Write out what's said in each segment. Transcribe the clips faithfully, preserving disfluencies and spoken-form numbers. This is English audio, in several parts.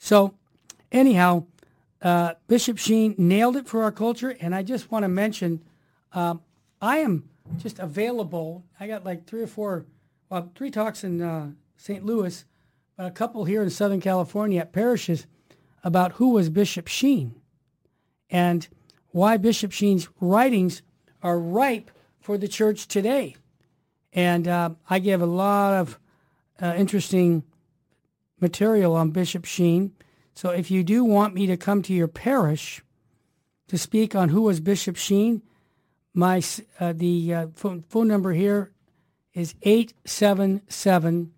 So anyhow, uh, Bishop Sheen nailed it for our culture, and I just want to mention, um, I am just available. I got like three or four, well, three talks in uh, Saint Louis, but a couple here in Southern California at parishes about who was Bishop Sheen and why Bishop Sheen's writings are ripe for the church today. And uh, I give a lot of uh, interesting material on Bishop Sheen. So if you do want me to come to your parish to speak on who was Bishop Sheen, my uh, the uh, phone, phone number here is eight seven seven,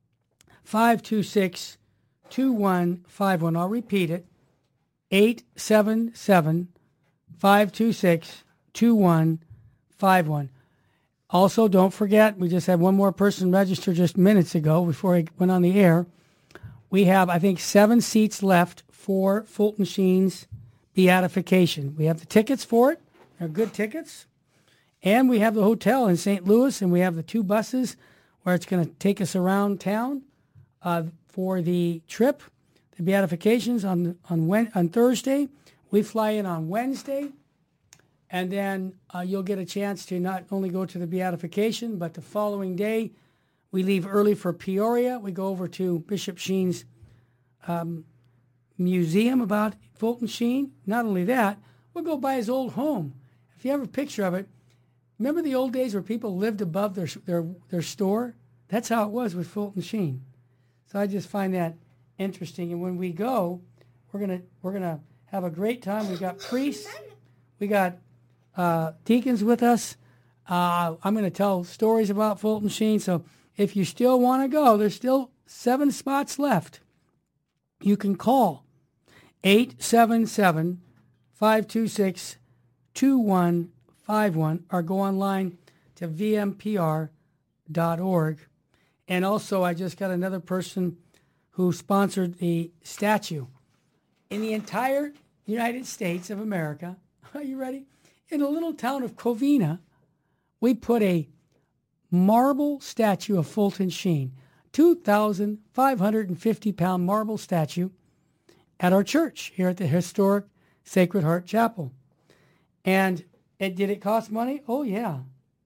five two six, two one five one. I'll repeat it, eight seven seven, five two six, two one five one. Also, don't forget, we just had one more person register just minutes ago before I went on the air. We have, I think, seven seats left for Fulton Sheen's beatification. We have the tickets for it. They're good tickets. And we have the hotel in Saint Louis, and we have the two buses where it's going to take us around town uh, for the trip. The beatifications on on when, on Thursday. We fly in on Wednesday, and then uh, you'll get a chance to not only go to the beatification, but the following day, we leave early for Peoria. We go over to Bishop Sheen's um, museum about Fulton Sheen. Not only that, we'll go by his old home. If you have a picture of it, remember the old days where people lived above their their their store? That's how it was with Fulton Sheen. So I just find that interesting. And when we go, we're gonna we're gonna have a great time. We got priests, we got uh, deacons with us. Uh, I'm gonna tell stories about Fulton Sheen. So if you still want to go, there's still seven spots left. You can call eight seven seven, five two six, two one five one or go online to v m p r dot org. And also, I just got another person who sponsored the statue. In the entire United States of America, are you ready? In a little town of Covina, we put a marble statue of Fulton Sheen, two thousand five hundred fifty pound marble statue at our church here at the historic Sacred Heart Chapel. And it, did it cost money? Oh, yeah.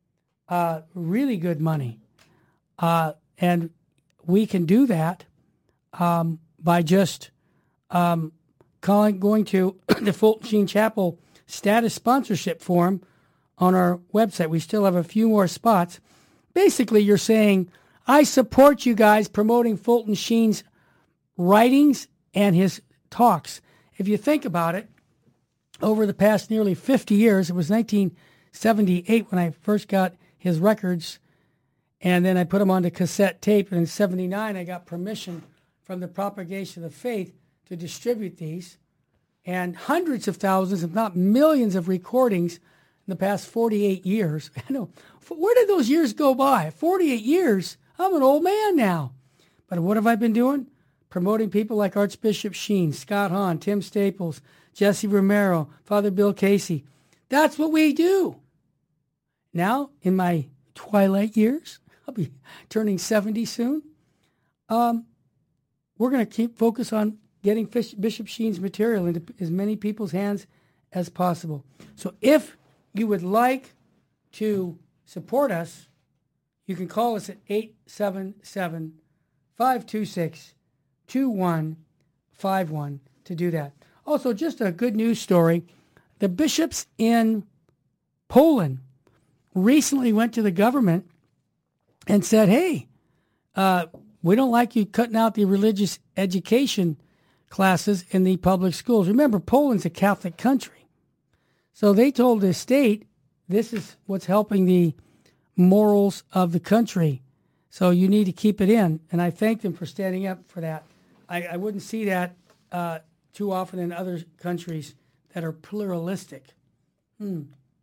Uh, really good money. Uh, and we can do that um, by just um, calling, going to the Fulton Sheen Chapel status sponsorship form on our website. We still have a few more spots. Basically, you're saying, I support you guys promoting Fulton Sheen's writings and his talks. If you think about it, over the past nearly fifty years, it was nineteen seventy-eight when I first got his records, and then I put them onto cassette tape, and in seventy-nine I got permission from the Propagation of the Faith to distribute these, and hundreds of thousands, if not millions of recordings in the past forty-eight years. I know, where did those years go by? forty-eight years? I'm an old man now. But what have I been doing? Promoting people like Archbishop Sheen, Scott Hahn, Tim Staples, Jesse Romero, Father Bill Casey. That's what we do. Now, in my twilight years, I'll be turning seventy soon, um, we're going to keep focus on getting Bishop Sheen's material into as many people's hands as possible. So if you would like to support us, you can call us at eight seven seven, five two six, two one five one to do that. Also, just a good news story. The bishops in Poland recently went to the government and said, hey, uh, we don't like you cutting out the religious education classes in the public schools. Remember, Poland's a Catholic country. So they told the state, this is what's helping the morals of the country. So you need to keep it in. And I thank them for standing up for that. I, I wouldn't see that uh, too often in other countries that are pluralistic. Hmm.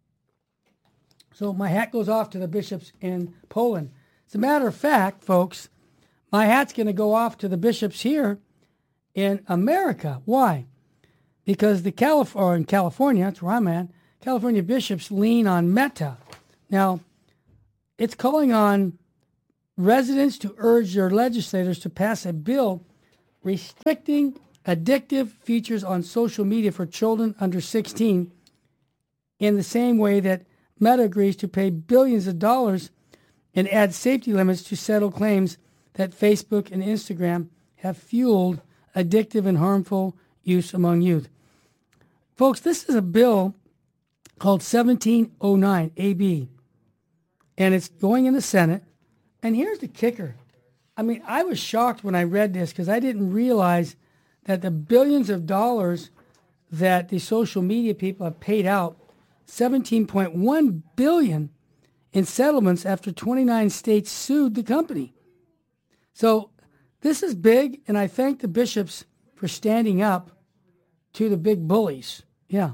So my hat goes off to the bishops in Poland. As a matter of fact, folks, my hat's going to go off to the bishops here in America. Why? Because the Calif- or in California, that's where I'm at, California bishops lean on Meta. Now, it's calling on residents to urge their legislators to pass a bill restricting addictive features on social media for children under sixteen, in the same way that Meta agrees to pay billions of dollars and add safety limits to settle claims that Facebook and Instagram have fueled addictive and harmful use among youth. Folks, this is a bill called seventeen oh nine A B, and it's going in the Senate. And here's the kicker. I mean, I was shocked when I read this because I didn't realize that the billions of dollars that the social media people have paid out, seventeen point one billion dollars in settlements after twenty-nine states sued the company. So this is big, and I thank the bishops for standing up to the big bullies, yeah,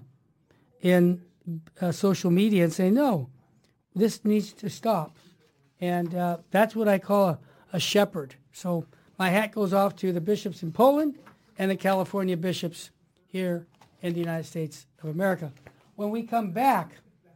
in uh, social media and saying, no, this needs to stop. And uh, that's what I call a, a shepherd. So my hat goes off to the bishops in Poland and the California bishops here in the United States of America. When we come back,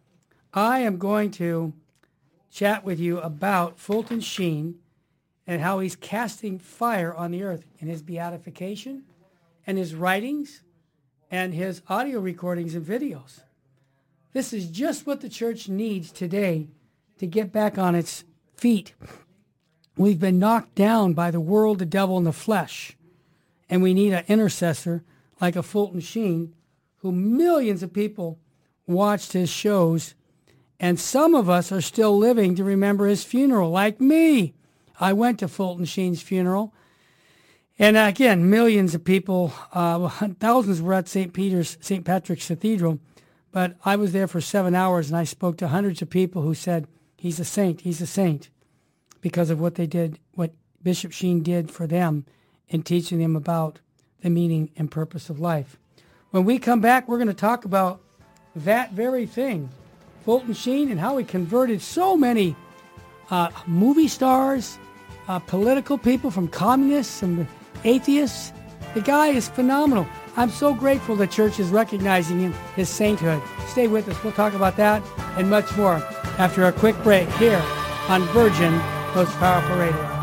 I am going to chat with you about Fulton Sheen and how he's casting fire on the earth in his beatification and his writings and his audio recordings and videos. This is just what the church needs today to get back on its feet. We've been knocked down by the world, the devil, and the flesh. And we need an intercessor like a Fulton Sheen, who millions of people watched his shows. And some of us are still living to remember his funeral, like me. I went to Fulton Sheen's funeral. And again, millions of people, uh, thousands were at Saint Peter's, Saint Patrick's Cathedral. But I was there for seven hours, and I spoke to hundreds of people who said, he's a saint, he's a saint, because of what they did, what Bishop Sheen did for them in teaching them about the meaning and purpose of life. When we come back, we're going to talk about that very thing, Fulton Sheen, and how he converted so many uh, movie stars, uh, political people, from communists and atheists. The guy is phenomenal. I'm so grateful the church is recognizing him, his sainthood. Stay with us. We'll talk about that and much more after a quick break here on Virgin Most Powerful Radio.